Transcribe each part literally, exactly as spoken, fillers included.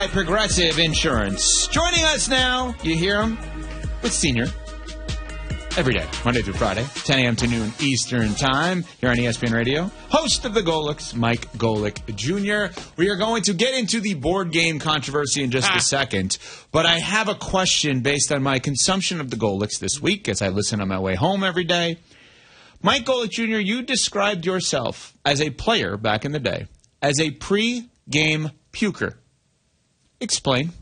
Progressive Insurance. Joining us now, you hear him, with Senior. Every day, Monday through Friday, ten a.m. to noon Eastern Time, here on E S P N Radio. Host of the Golics, Mike Golic Junior We are going to get into the board game controversy in just ah. a second, but I have a question based on my consumption of the Golics this week as I listen on my way home every day. Mike Golic Junior, you described yourself as a player back in the day, as a pre-game puker. Explain.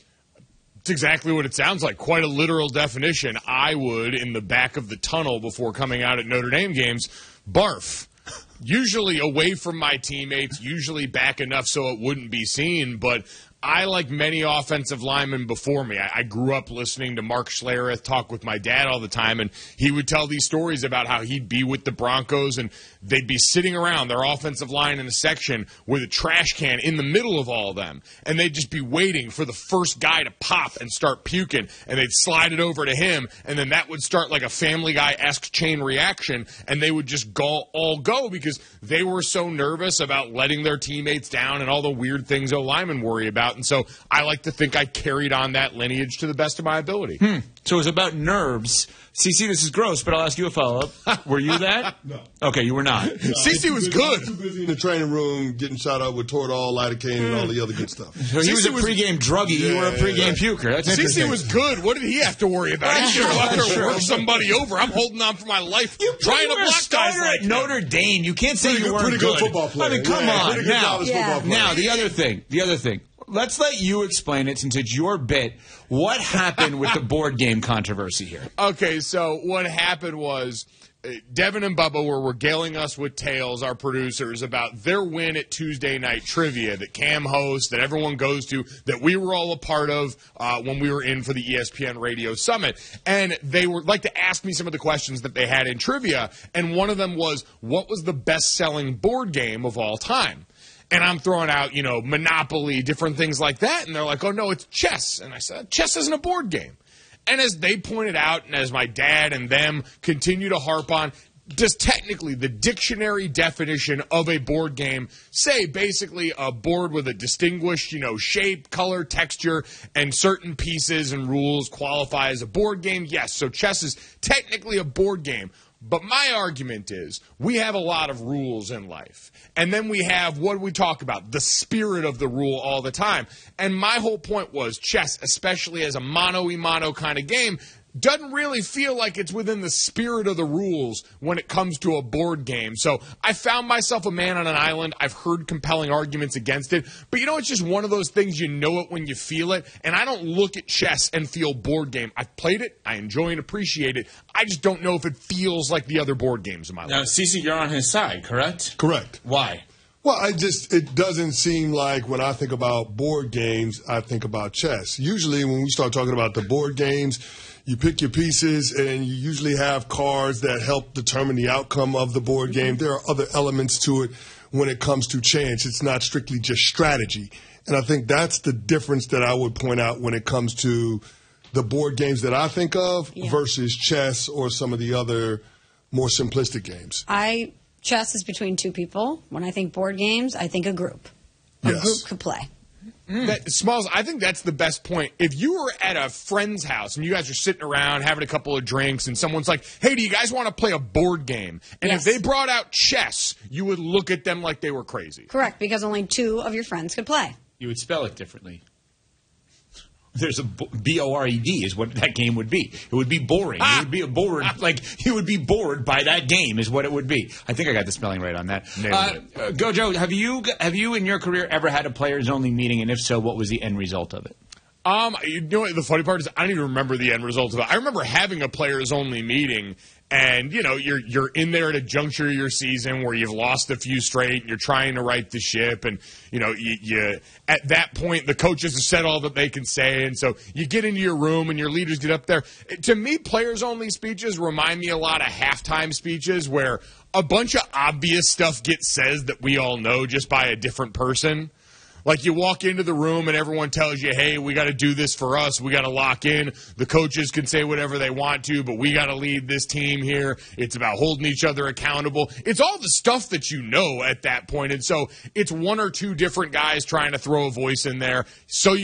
It's exactly what it sounds like. Quite a literal definition. I would, in the back of the tunnel before coming out at Notre Dame games, barf. Usually away from my teammates, usually back enough so it wouldn't be seen, but I, like many offensive linemen before me, I, I grew up listening to Mark Schlereth talk with my dad all the time, and he would tell these stories about how he'd be with the Broncos, and they'd be sitting around their offensive line in a section with a trash can in the middle of all of them, and they'd just be waiting for the first guy to pop and start puking, and they'd slide it over to him, and then that would start like a Family Guy-esque chain reaction, and they would just go, all go because they were so nervous about letting their teammates down and all the weird things O-linemen worry about. And so I like to think I carried on that lineage to the best of my ability. Hmm. So it was about nerves. C C, this is gross, but I'll ask you a follow-up. Were you that? No. Okay, you were not. No, C C was busy, good. Too busy in the training room getting shot up with Toradol, lidocaine, and all the other good stuff. So he was a pregame druggie. Yeah, you were a pregame yeah. puker. That's C C was good. What did he have to worry about? He should go out there and work somebody over. I'm holding on for my life, you trying to were a block guys starter like at Notre Dame. You can't say Pretty you good, weren't pretty good football player. I mean, come Yeah, on. pretty good Now, college football player. now, the other thing, the other thing. Let's let you explain it since it's your bit. What happened with the board game controversy here? Okay, so what happened was uh, Devin and Bubba were regaling us with tales, our producers, about their win at Tuesday Night Trivia that Cam hosts, that everyone goes to, that we were all a part of uh, when we were in for the E S P N Radio Summit. And they would like to ask me some of the questions that they had in trivia, and one of them was, what was the best-selling board game of all time? And I'm throwing out, you know, Monopoly, different things like that. And they're like, oh, no, it's chess. And I said, chess isn't a board game. And as they pointed out, and as my dad and them continue to harp on, does technically the dictionary definition of a board game say basically a board with a distinguished, you know, shape, color, texture, and certain pieces and rules qualify as a board game? Yes, so chess is technically a board game. But my argument is we have a lot of rules in life. And then we have, what do we talk about? The spirit of the rule all the time. And my whole point was chess, especially as a mano-y-mano kind of game, doesn't really feel like it's within the spirit of the rules when it comes to a board game. So I found myself a man on an island. I've heard compelling arguments against it. But, you know, it's just one of those things, you know it when you feel it. And I don't look at chess and feel board game. I've played it. I enjoy and appreciate it. I just don't know if it feels like the other board games in my life. Now, Cece, you're on his side, correct? Correct. Why? Well, I just, it doesn't seem like when I think about board games, I think about chess. Usually when we start talking about the board games, you pick your pieces, and you usually have cards that help determine the outcome of the board game. There are other elements to it when it comes to chance. It's not strictly just strategy. And I think that's the difference that I would point out when it comes to the board games that I think of yeah. versus chess or some of the other more simplistic games. I chess is between two people. When I think board games, I think a group. A yes. group could play. Mm. That, Smalls, I think that's the best point. If you were at a friend's house and you guys are sitting around having a couple of drinks and someone's like, hey, do you guys want to play a board game? And yes. if they brought out chess, you would look at them like they were crazy. Correct, because only two of your friends could play. You would spell it differently. There's a B O R E D is what that game would be. It would be boring. Ah! It would be a bored, like you would be bored by that game is what it would be. I think I got the spelling right on that. Uh, uh, Gojo, have you have you in your career ever had a players only meeting, and if so, what was the end result of it? Um, you know what the funny part is? I don't even remember the end result of it. I remember having a players only meeting, and you know you're you're in there at a juncture of your season where you've lost a few straight, and you're trying to right the ship, and you know you, you at that point the coaches have said all that they can say, and so you get into your room and your leaders get up there. To me, players only speeches remind me a lot of halftime speeches where a bunch of obvious stuff gets said that we all know just by a different person. Like you walk into the room and everyone tells you, hey, we got to do this for us. We got to lock in. The coaches can say whatever they want to, but we got to lead this team here. It's about holding each other accountable. It's all the stuff that you know at that point. And so it's one or two different guys trying to throw a voice in there so you